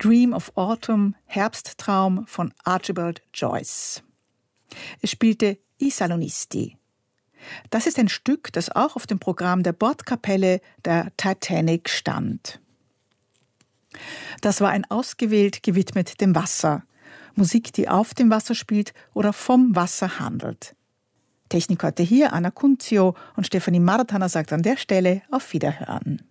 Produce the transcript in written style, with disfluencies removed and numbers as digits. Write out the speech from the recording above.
Dream of Autumn, Herbsttraum von Archibald Joyce. Es spielte I Salonisti. Das ist ein Stück, das auch auf dem Programm der Bordkapelle der Titanic stand. Das war ein ausgewählt gewidmet dem Wasser. Musik, die auf dem Wasser spielt oder vom Wasser handelt. Technik heute hier Anna Kunzio und Stefanie Martaner sagt an der Stelle auf Wiederhören.